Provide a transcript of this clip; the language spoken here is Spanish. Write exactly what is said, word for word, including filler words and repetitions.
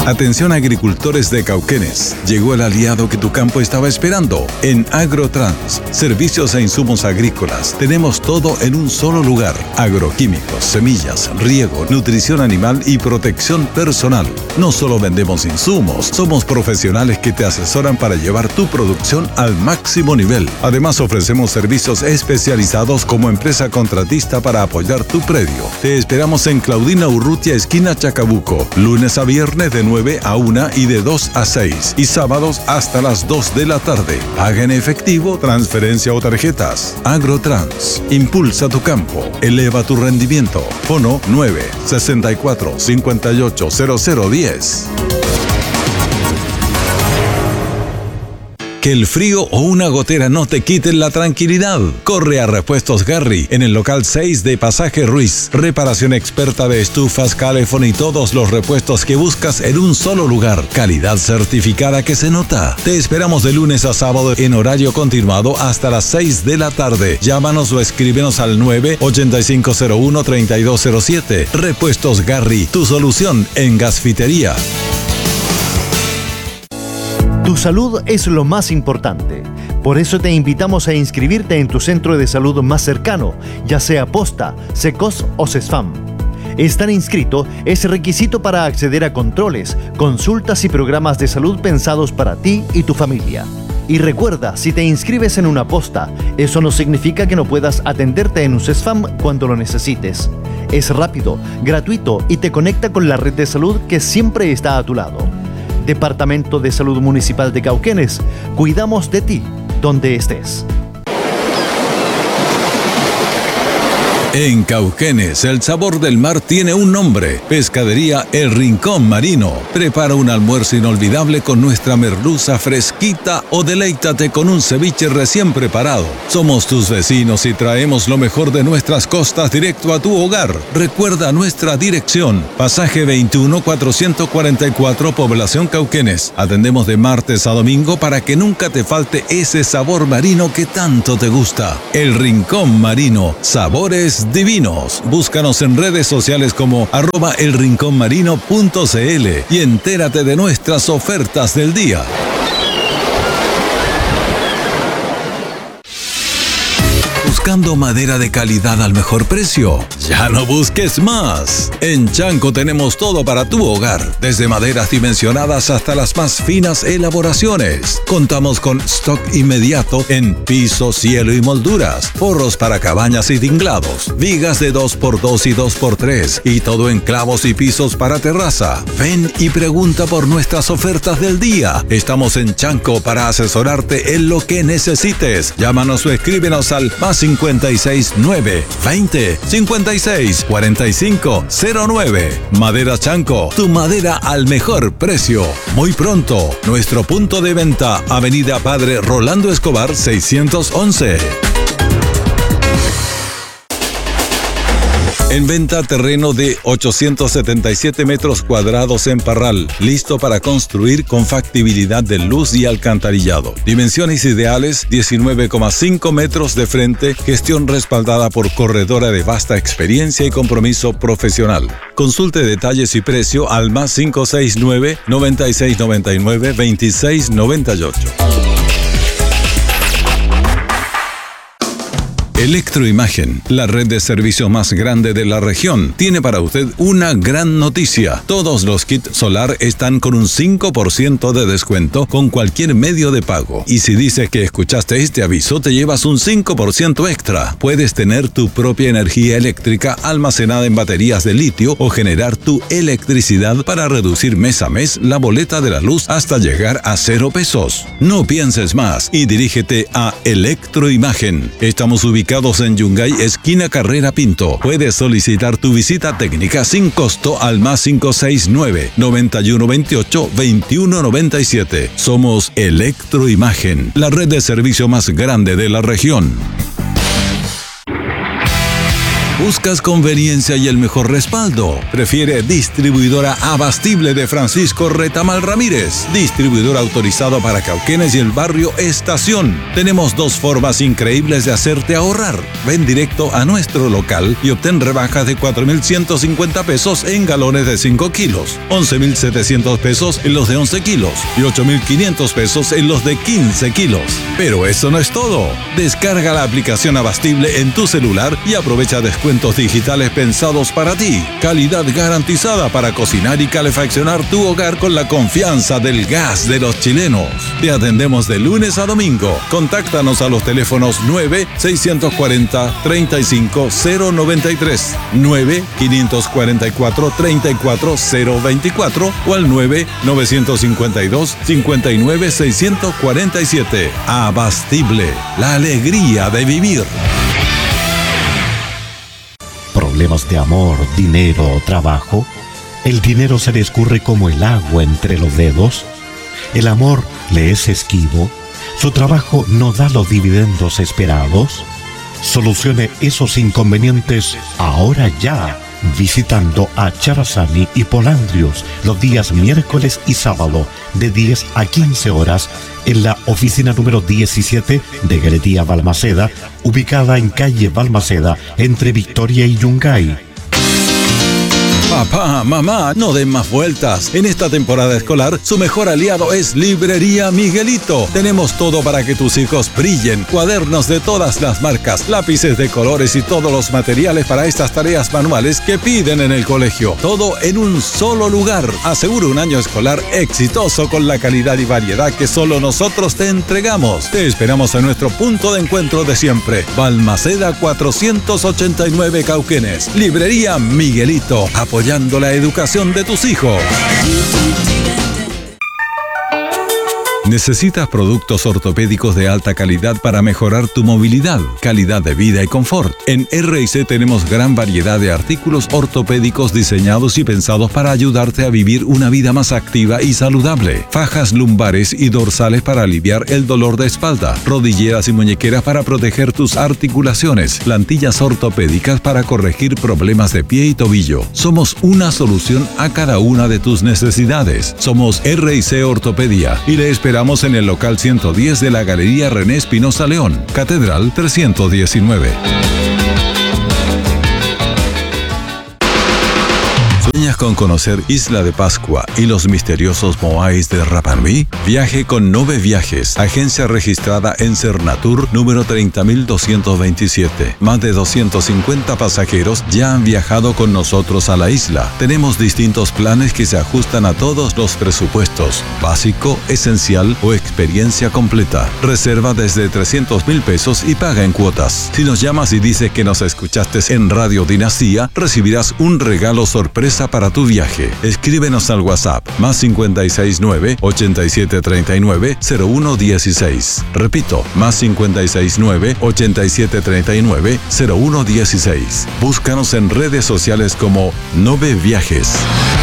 Atención agricultores de Cauquenes, llegó el aliado que tu campo estaba esperando. En Agrotrans, servicios e insumos agrícolas, tenemos todo en un solo lugar. Agroquímicos, semillas, riego, nutrición animal y protección personal. No solo vendemos insumos, somos profesionales que te asesoran para llevar tu producción al máximo nivel. Además, ofrecemos servicios especializados como empresa contratista para apoyar tu predio. Te esperamos en Claudina Urrutia, esquina Chacabuco, lunes a viernes de nueve a una y de dos a seis, y sábados hasta las dos de la tarde. Paga en efectivo, transferencia o tarjetas. Agrotrans, impulsa tu campo, eleva tu rendimiento. Fono nueve sesenta y cuatro cincuenta y ocho cero cero diez. Que el frío o una gotera no te quiten la tranquilidad. Corre a Repuestos Garry en el local seis de Pasaje Ruiz. Reparación experta de estufas, calefón y todos los repuestos que buscas en un solo lugar. Calidad certificada que se nota. Te esperamos de lunes a sábado en horario continuado hasta las seis de la tarde. Llámanos o escríbenos al nueve ochenta y cinco cero uno treinta y dos cero siete. Repuestos Garry, tu solución en gasfitería. Tu salud es lo más importante. Por eso te invitamos a inscribirte en tu centro de salud más cercano, ya sea Posta, SECOS o CESFAM. Estar inscrito es requisito para acceder a controles, consultas y programas de salud pensados para ti y tu familia. Y recuerda, si te inscribes en una posta, eso no significa que no puedas atenderte en un CESFAM cuando lo necesites. Es rápido, gratuito y te conecta con la red de salud que siempre está a tu lado. Departamento de Salud Municipal de Cauquenes, cuidamos de ti, donde estés. En Cauquenes, el sabor del mar tiene un nombre. Pescadería El Rincón Marino. Prepara un almuerzo inolvidable con nuestra merluza fresquita o deleítate con un ceviche recién preparado. Somos tus vecinos y traemos lo mejor de nuestras costas directo a tu hogar. Recuerda nuestra dirección. Pasaje veintiuno cuatrocientos cuarenta y cuatro, Población Cauquenes. Atendemos de martes a domingo para que nunca te falte ese sabor marino que tanto te gusta. El Rincón Marino. Sabores divinos. Búscanos en redes sociales como arroba elrinconmarino punto cl y entérate de nuestras ofertas del día. ¿Buscando madera de calidad al mejor precio? ¡Ya no busques más! En Chanco tenemos todo para tu hogar, desde maderas dimensionadas hasta las más finas elaboraciones. Contamos con stock inmediato en piso, cielo y molduras, forros para cabañas y tinglados, vigas de dos por dos y dos por tres y todo en clavos y pisos para terraza. Ven y pregunta por nuestras ofertas del día. Estamos en Chanco para asesorarte en lo que necesites. Llámanos o escríbenos al más cincuenta y seis nueve veinte cincuenta y seis cuarenta y cinco cero nueve. Madera Chanco, tu madera al mejor precio. Muy pronto, nuestro punto de venta, Avenida Padre Rolando Escobar seiscientos once. En venta terreno de ochocientos setenta y siete metros cuadrados en Parral, listo para construir con factibilidad de luz y alcantarillado. Dimensiones ideales, diecinueve coma cinco metros de frente, gestión respaldada por corredora de vasta experiencia y compromiso profesional. Consulte detalles y precio al más cinco seis nueve, noventa y seis noventa y nueve, veintiséis noventa y ocho. Electroimagen, la red de servicio más grande de la región, tiene para usted una gran noticia. Todos los kits solar están con un cinco por ciento de descuento con cualquier medio de pago. Y si dices que escuchaste este aviso, te llevas un cinco por ciento extra. Puedes tener tu propia energía eléctrica almacenada en baterías de litio o generar tu electricidad para reducir mes a mes la boleta de la luz hasta llegar a cero pesos. No pienses más y dirígete a Electroimagen. Estamos ubicados en Yungay, esquina Carrera Pinto. Puedes solicitar tu visita técnica sin costo al más cinco seis nueve, noventa y uno veintiocho, veintiuno noventa y siete. Somos Electroimagen, la red de servicio más grande de la región. ¿Buscas conveniencia y el mejor respaldo? Prefiere distribuidora Abastible de Francisco Retamal Ramírez, distribuidor autorizado para Cauquenes y el barrio Estación. Tenemos dos formas increíbles de hacerte ahorrar. Ven directo a nuestro local y obtén rebajas de cuatro mil ciento cincuenta pesos en galones de cinco kilos, once mil setecientos pesos en los de once kilos y ocho mil quinientos pesos en los de quince kilos. Pero eso no es todo. Descarga la aplicación Abastible en tu celular y aprovecha descuentos digitales pensados para ti. Calidad garantizada para cocinar y calefaccionar tu hogar con la confianza del gas de los chilenos. Te atendemos de lunes a domingo. Contáctanos a los teléfonos nueve seiscientos cuarenta treinta y cinco cero noventa y tres, nueve quinientos cuarenta y cuatro treinta y cuatro cero veinticuatro o al nueve novecientos cincuenta y dos cincuenta y nueve seiscientos cuarenta y siete. Abastible, la alegría de vivir. ¿Problemas de amor, dinero o trabajo? ¿El dinero se le escurre como el agua entre los dedos? ¿El amor le es esquivo? ¿Su trabajo no da los dividendos esperados? Solucione esos inconvenientes ahora ya, visitando a Charazani y Polandrios los días miércoles y sábado de diez a quince horas en la oficina número diecisiete de Galería Balmaceda, ubicada en calle Balmaceda entre Victoria y Yungay. Papá, mamá, no den más vueltas. En esta temporada escolar, su mejor aliado es Librería Miguelito. Tenemos todo para que tus hijos brillen. Cuadernos de todas las marcas, lápices de colores y todos los materiales para estas tareas manuales que piden en el colegio. Todo en un solo lugar. Asegura un año escolar exitoso con la calidad y variedad que solo nosotros te entregamos. Te esperamos en nuestro punto de encuentro de siempre. Balmaceda cuatrocientos ochenta y nueve Cauquenes. Librería Miguelito. Apoyando la educación de tus hijos. ¿Necesitas productos ortopédicos de alta calidad para mejorar tu movilidad, calidad de vida y confort? En R y C tenemos gran variedad de artículos ortopédicos diseñados y pensados para ayudarte a vivir una vida más activa y saludable. Fajas lumbares y dorsales para aliviar el dolor de espalda, rodilleras y muñequeras para proteger tus articulaciones, plantillas ortopédicas para corregir problemas de pie y tobillo. Somos una solución a cada una de tus necesidades. Somos R y C Ortopedia y le esperamos en el local ciento diez de la Galería René Espinosa León, Catedral trescientos diecinueve. ¿Sueñas con conocer Isla de Pascua y los misteriosos moais de Rapa Nui? Viaje con Nove Viajes, agencia registrada en Cernatur número treinta mil doscientos veintisiete. Más de doscientos cincuenta pasajeros ya han viajado con nosotros a la isla. Tenemos distintos planes que se ajustan a todos los presupuestos: básico, esencial o experiencia completa. Reserva desde trescientos mil pesos y paga en cuotas. Si nos llamas y dices que nos escuchaste en Radio Dinastía, recibirás un regalo sorpresa para tu viaje. Escríbenos al WhatsApp más cincuenta y seis nueve, ochenta y siete treinta y nueve, cero uno dieciséis. Repito, más cincuenta y seis nueve, ochenta y siete treinta y nueve, cero uno dieciséis. Búscanos en redes sociales como Nove Viajes.